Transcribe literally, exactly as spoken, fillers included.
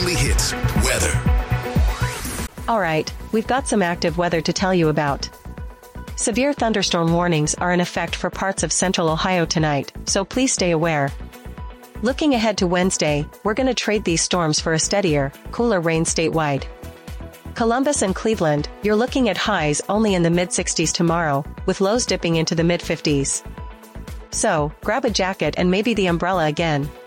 Finally hits weather. All right, we've got some active weather to tell you about. Severe thunderstorm warnings are in effect for parts of central Ohio tonight, so please stay aware. Looking ahead to Wednesday, we're going to trade these storms for a steadier, cooler rain statewide. Columbus and Cleveland, you're looking at highs only in the mid sixties tomorrow, with lows dipping into the mid fifties. So, grab a jacket and maybe the umbrella again.